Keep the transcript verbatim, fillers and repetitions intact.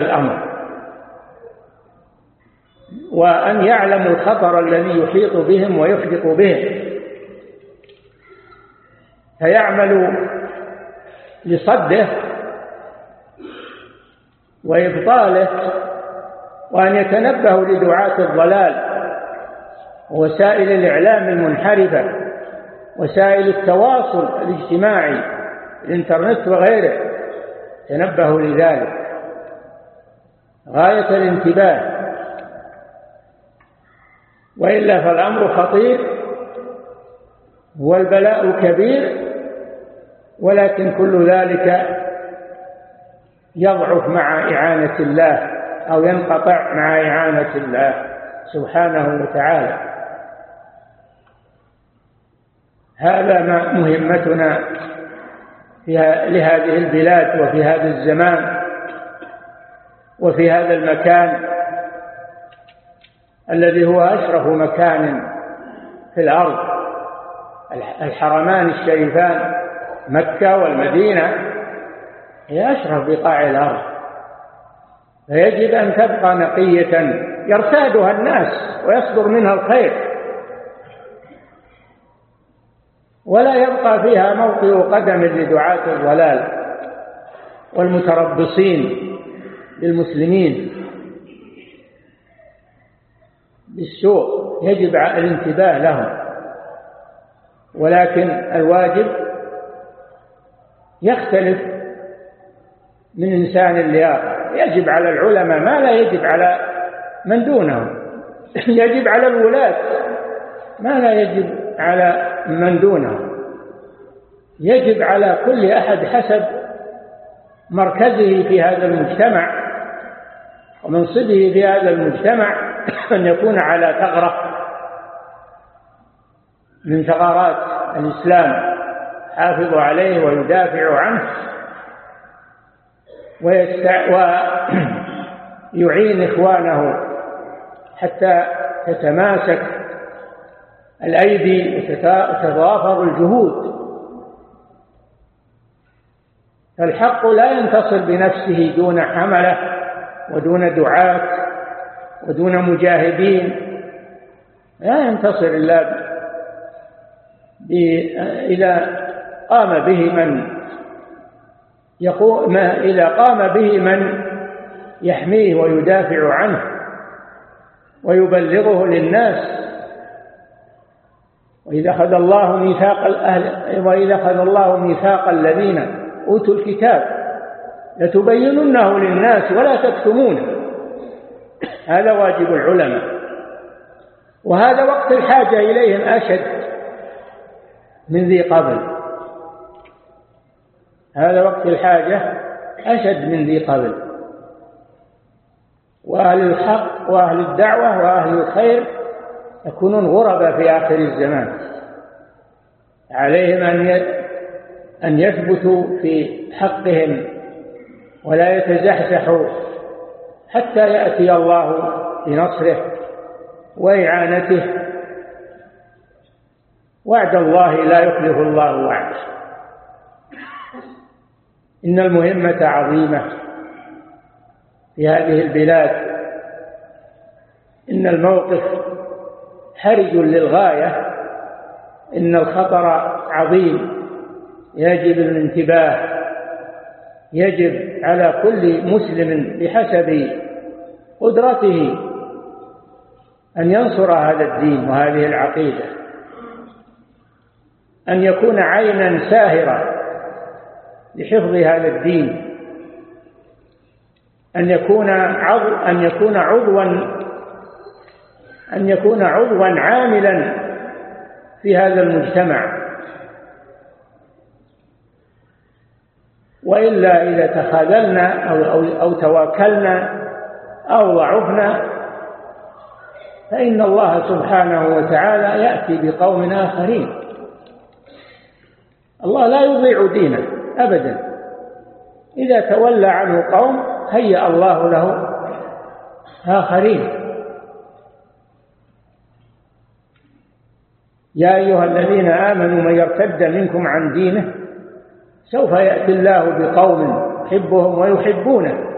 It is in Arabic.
الأمر، وأن يعلموا الخطر الذي يحيط بهم ويحدق بهم، فيعملوا لصده وإبطاله، وأن يتنبهوا لدعاة الضلال ووسائل الإعلام المنحرفة، وسائل التواصل الاجتماعي، الإنترنت وغيره، تنبهوا لذلك غاية الانتباه، وإلا فالأمر خطير والبلاء كبير، ولكن كل ذلك يضعف مع إعانة الله أو ينقطع مع إعانة الله سبحانه وتعالى. هذا ما مهمتنا لهذه البلاد وفي هذا الزمان وفي هذا المكان الذي هو أشرف مكان في الأرض، الحرمان الشريفان مكة والمدينة هي أشرف بقاع الأرض، فيجب أن تبقى نقية يرتادها الناس ويصدر منها الخير، ولا يبقى فيها موطئ قدم لدعاة الضلال والمتربصين للمسلمين بالسوء. يجب الانتباه لهم، ولكن الواجب يختلف من إنسان لآخر. يجب على العلماء ما لا يجب على من دونهم، يجب على الولاة ما لا يجب على من دونهم، يجب على كل أحد حسب مركزه في هذا المجتمع ومنصبه في هذا المجتمع أن يكون على ثغرة من ثغرات الإسلام حافظ عليه ويدافع عنه ويعين إخوانه حتى تتماسك الأيدي وتتضافر الجهود. فالحق لا ينتصر بنفسه دون حملة ودون دعاة ودون مجاهدين، لا ينتصر إلا إذا قام به من يقوم إذا قام به من يحميه ويدافع عنه ويبلغه للناس. وإذا أخذ الله ميثاق الأهل وإذا أخذ الله ميثاق الذين أوتوا الكتاب لتبيننه للناس ولا تكتمونه، هذا واجب العلماء، وهذا وقت الحاجة إليهم أشد من ذي قبل، هذا وقت الحاجة أشد من ذي قبل. وأهل الحق وأهل الدعوة وأهل الخير يكونون غربا في آخر الزمان، عليهم أن أن يثبتوا في حقهم ولا يتزحزحوا حتى يأتي الله بنصره وإعانته. وعد الله لا يخلف الله وعده. إن المهمة عظيمة في هذه البلاد، إن الموقف حرج للغاية، إن الخطر عظيم، يجب الانتباه، يجب على كل مسلم بحسب قدرته أن ينصر هذا الدين وهذه العقيدة، أن يكون عينا ساهرة لحفظ هذا الدين، أن يكون عضو أن يكون عضوا أن يكون عضوا عاملا في هذا المجتمع. وإلا إذا تخاذلنا أو, أو, أو تواكلنا أو ضعفنا فإن الله سبحانه وتعالى يأتي بقوم آخرين. الله لا يضيع دينه أبدا، إذا تولى عنه قوم هيأ الله له آخرين. يا أيها الذين آمنوا من يرتد منكم عن دينه سوف يأتي الله بقوم يحبهم ويحبونه